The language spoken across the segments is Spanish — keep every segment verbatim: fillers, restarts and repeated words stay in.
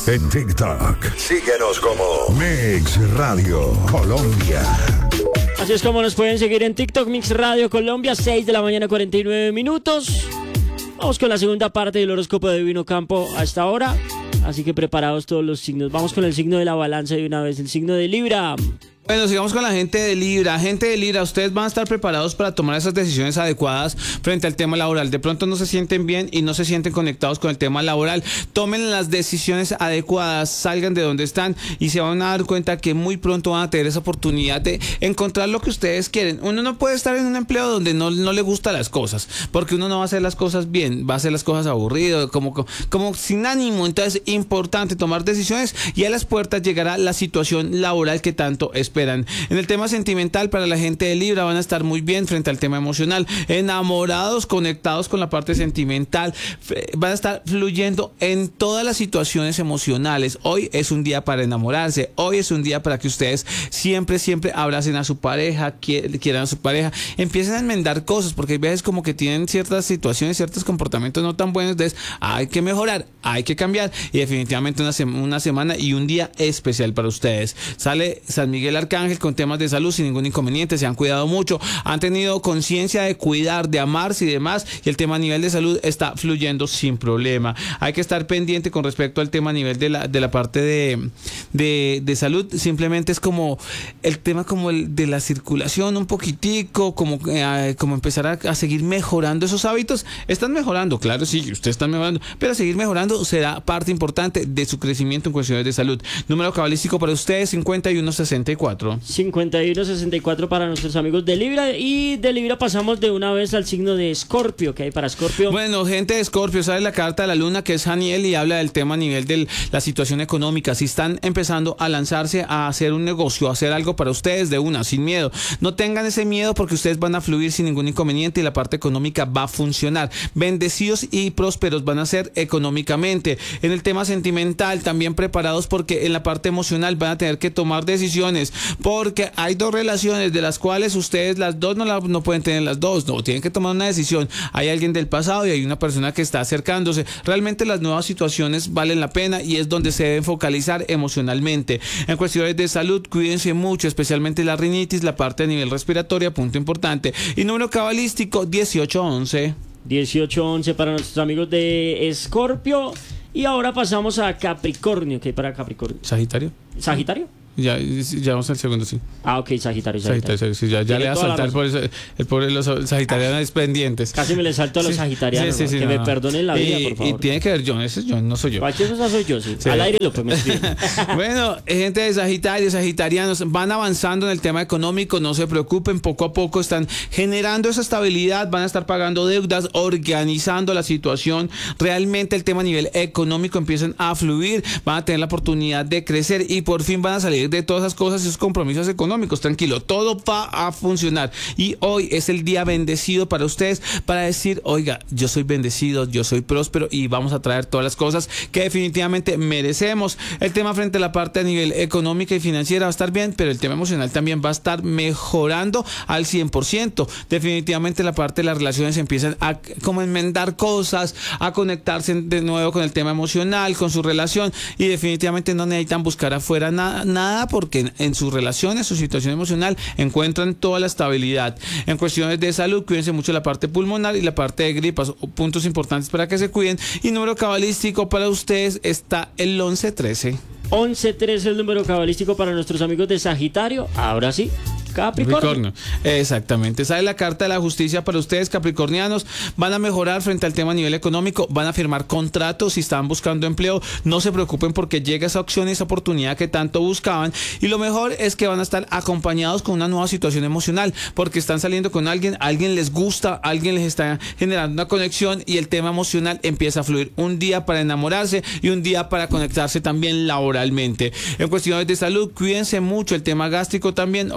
En TikTok, síguenos como Mix Radio Colombia. Así es como nos pueden seguir en TikTok, Mix Radio Colombia, seis de la mañana, cuarenta y nueve minutos. Vamos con la segunda parte del horóscopo de Divino Campo hasta ahora. Así que preparados todos los signos. Vamos con el signo de la balanza de una vez, el signo de Libra. Bueno, sigamos con la gente de Libra. Gente de Libra, ustedes van a estar preparados para tomar esas decisiones adecuadas frente al tema laboral. De pronto no se sienten bien y no se sienten conectados con el tema laboral. Tomen las decisiones adecuadas, salgan de donde están y se van a dar cuenta que muy pronto van a tener esa oportunidad de encontrar lo que ustedes quieren. Uno no puede estar en un empleo donde no, no le gustan las cosas, porque uno no va a hacer las cosas bien, va a hacer las cosas aburrido, como, como, como sin ánimo. Entonces, importante tomar decisiones y a las puertas llegará la situación laboral que tanto es. Esperan. En el tema sentimental, para la gente de Libra van a estar muy bien frente al tema emocional, enamorados, conectados con la parte sentimental, van a estar fluyendo en todas las situaciones emocionales. Hoy es un día para enamorarse, hoy es un día para que ustedes siempre, siempre abracen a su pareja, quieran a su pareja, empiecen a enmendar cosas, porque hay veces como que tienen ciertas situaciones, ciertos comportamientos no tan buenos, entonces hay que mejorar, hay que cambiar y definitivamente una, sema, una semana y un día especial para ustedes. Sale San Miguel Arcángel con temas de salud sin ningún inconveniente, se han cuidado mucho, han tenido conciencia de cuidar, de amarse y demás, y el tema a nivel de salud está fluyendo sin problema. Hay que estar pendiente con respecto al tema a nivel de la, de la parte de, de, de salud, simplemente es como el tema como el de la circulación un poquitico, como, eh, como empezar a, a seguir mejorando esos hábitos. Están mejorando, claro, sí, ustedes están mejorando, pero seguir mejorando será parte importante de su crecimiento en cuestiones de salud. Número cabalístico para ustedes, cincuenta y uno sesenta y cuatro. cincuenta y uno sesenta y cuatro para nuestros amigos de Libra. Y de Libra pasamos de una vez al signo de Escorpio. ¿Qué hay para Escorpio? Bueno, gente de Escorpio, sale la carta de la luna que es Janiel y habla del tema a nivel de la situación económica. Si están empezando a lanzarse a hacer un negocio, a hacer algo para ustedes de una, sin miedo, no tengan ese miedo porque ustedes van a fluir sin ningún inconveniente y la parte económica va a funcionar. Bendecidos y prósperos van a ser económicamente. En el tema sentimental también preparados porque en la parte emocional van a tener que tomar decisiones, porque hay dos relaciones de las cuales ustedes las dos no, la, no pueden tener las dos, no, tienen que tomar una decisión. Hay alguien del pasado y hay una persona que está acercándose. Realmente las nuevas situaciones valen la pena y es donde se deben focalizar emocionalmente. En cuestiones de salud, cuídense mucho, especialmente la rinitis, la parte a nivel respiratoria, punto importante. Y número cabalístico, dieciocho once. dieciocho once para nuestros amigos de Escorpio. Y ahora pasamos a Capricornio. ¿Qué hay para Capricornio? ¿Sagitario? ¿Sagitario? Ya, ya vamos al segundo, sí. Ah, ok, Sagitario, Sagitario. Sagitario sí, ya, ya le va a saltar por eso, el pobre de los sagitarianos pendientes. Casi me le salto a los sí, sagitarianos, sí, sí, sí, que no. me perdonen la vida, y, por favor. Y tiene que ver John, ese es John, no soy yo. ¿Para qué eso soy yo? Sí. Sí. Al aire lo pues me escriben. Bueno, gente de Sagitario, sagitarianos, van avanzando en el tema económico, no se preocupen, poco a poco están generando esa estabilidad, van a estar pagando deudas, organizando la situación. Realmente el tema a nivel económico empiezan a fluir, van a tener la oportunidad de crecer y por fin van a salir de todas esas cosas y esos compromisos económicos. Tranquilo, todo va a funcionar y hoy es el día bendecido para ustedes para decir, oiga, yo soy bendecido, yo soy próspero y vamos a traer todas las cosas que definitivamente merecemos. El tema frente a la parte a nivel económica y financiera va a estar bien, pero el tema emocional también va a estar mejorando al cien por ciento. Definitivamente la parte de las relaciones empiezan a como enmendar cosas, a conectarse de nuevo con el tema emocional, con su relación y definitivamente no necesitan buscar afuera nada, nada porque en, en sus relaciones, su situación emocional encuentran toda la estabilidad. En cuestiones de salud, cuídense mucho la parte pulmonar y la parte de gripas, puntos importantes para que se cuiden. Y número cabalístico para ustedes está el once trece. once trece es el número cabalístico para nuestros amigos de Sagitario. Ahora sí, Capricornio. Capricornio. Exactamente. Sale la carta de la justicia para ustedes, capricornianos. Van a mejorar frente al tema a nivel económico. Van a firmar contratos si están buscando empleo. No se preocupen porque llega esa opción y esa oportunidad que tanto buscaban. Y lo mejor es que van a estar acompañados con una nueva situación emocional porque están saliendo con alguien, alguien les gusta, alguien les está generando una conexión y el tema emocional empieza a fluir. Un día para enamorarse y un día para conectarse también laboralmente. En cuestiones de salud, cuídense mucho. El tema gástrico también. Ojo con el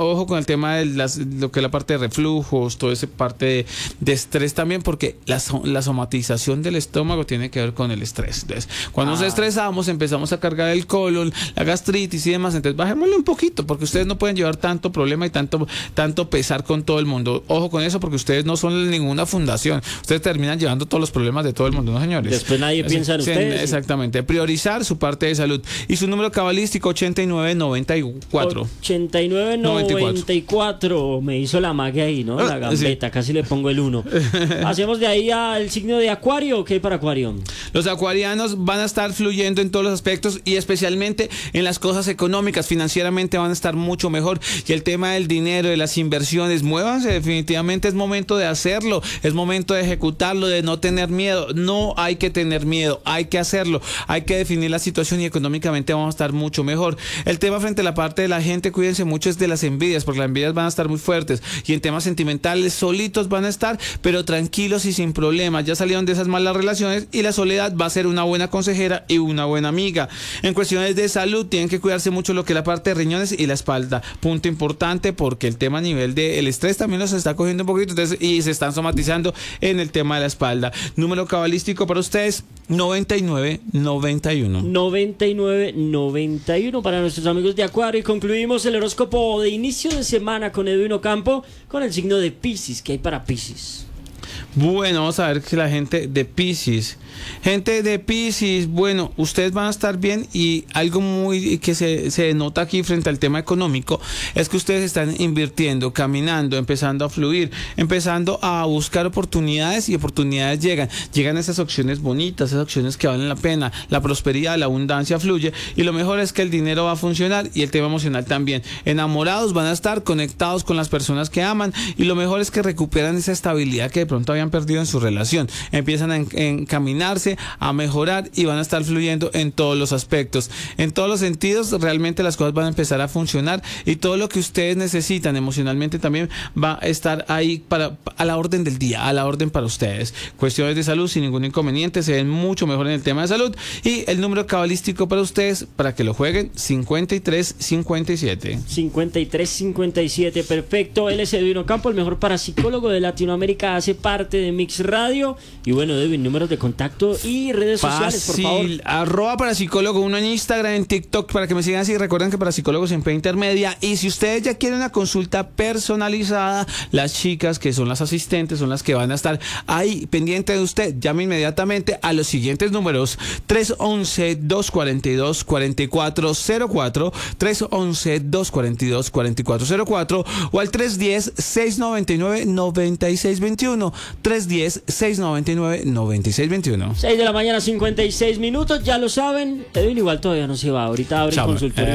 el tema de las, lo que es la parte de reflujos, toda esa parte de, de estrés también, porque la, la somatización del estómago tiene que ver con el estrés. Entonces, cuando ah. nos estresamos, empezamos a cargar el colon, la gastritis y demás, entonces bajémosle un poquito, porque ustedes no pueden llevar tanto problema y tanto, tanto pesar con todo el mundo. Ojo con eso, porque ustedes no son ninguna fundación, ustedes terminan llevando todos los problemas de todo el mundo, ¿no, señores? Después nadie Así, piensa en sí, ustedes. Exactamente, priorizar su parte de salud. Y su número cabalístico, ochenta y nueve noventa y cuatro. ochenta y nueve noventa y cuatro, me hizo la magia ahí, ¿no? La gambeta, sí. Casi le pongo el uno. Hacemos de ahí al signo de Acuario. ¿Qué hay para Acuario? Los acuarianos van a estar fluyendo en todos los aspectos y especialmente en las cosas económicas. Financieramente van a estar mucho mejor. Y el tema del dinero, de las inversiones, muévanse, definitivamente es momento de hacerlo, es momento de ejecutarlo, de no tener miedo. No hay que tener miedo, hay que hacerlo, hay que definir la situación y económicamente vamos a estar mucho mejor. El tema frente a la parte de la gente, cuídense mucho, es de las envidias, porque las envidias van a estar muy fuertes. Y en temas sentimentales, solitos van a estar, pero tranquilos y sin problemas. Ya salieron de esas malas relaciones y la soledad va a ser una buena consejera y una buena amiga. En cuestiones de salud, tienen que cuidarse mucho lo que es la parte de riñones y la espalda. Punto importante, porque el tema a nivel del estrés también los está cogiendo un poquito, entonces, y se están somatizando en el tema de la espalda. Número cabalístico para ustedes, noventa y nueve noventa y uno. noventa y nueve noventa y uno para nuestros amigos de Acuario. Y concluimos el horóscopo de inicio de semana con Edwin Ocampo, con el signo de Piscis. ¿Qué hay para Piscis? Bueno, vamos a ver que la gente de Piscis, gente de Piscis, bueno, ustedes van a estar bien, y algo muy que se, se denota aquí frente al tema económico es que ustedes están invirtiendo, caminando, empezando a fluir, empezando a buscar oportunidades, y oportunidades llegan, llegan esas opciones bonitas, esas opciones que valen la pena, la prosperidad, la abundancia fluye, y lo mejor es que el dinero va a funcionar y el tema emocional también. Enamorados van a estar conectados con las personas que aman, y lo mejor es que recuperan esa estabilidad que de pronto habían perdido en su relación, empiezan a encaminarse, a mejorar y van a estar fluyendo en todos los aspectos, en todos los sentidos. Realmente las cosas van a empezar a funcionar, y todo lo que ustedes necesitan emocionalmente también va a estar ahí para, a la orden del día, a la orden para ustedes. Cuestiones de salud sin ningún inconveniente, se ven mucho mejor en el tema de salud. Y el número cabalístico para ustedes, para que lo jueguen, cincuenta y tres cincuenta y siete. cincuenta y tres cincuenta y siete, perfecto. Él es Edwin Ocampo, el mejor parapsicólogo de Latinoamérica, hace parte de Mix Radio. Y bueno, Edwin, números de contacto y redes Fácil. sociales, por favor. Arroba parapsicólogo uno en Instagram, en TikTok, para que me sigan así. Recuerden que Parapsicólogo siempre intermedia. Y si ustedes ya quieren una consulta personalizada, las chicas que son las asistentes son las que van a estar ahí pendientes de usted. Llame inmediatamente a los siguientes números: tres once, dos cuarenta y dos, cuarenta y cuatro cero cuatro, tres once, dos cuarenta y dos, cuarenta y cuatro cero cuatro, o al tres diez, seis noventa y nueve, noventa y seis veintiuno, tres diez, seis noventa y nueve, noventa y seis veintiuno. seis de la mañana, cincuenta y seis minutos, ya lo saben. Edwin igual todavía no se va, ahorita abre el consultorio.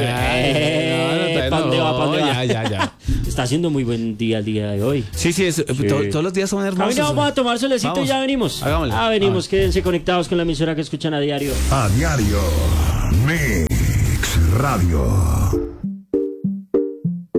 Eh, eh, no, no, no, no, va, ¿pa' dónde va? Ya, ya, ya. Está haciendo muy buen día el día de hoy. Sí, sí, es, sí. To, todos los días son hermosos. Ahorita vamos a tomar solecito. Vamos. Y ya venimos. Hagámosle. Ah, venimos, quédense conectados con la emisora que escuchan a diario. A diario, Mix Radio.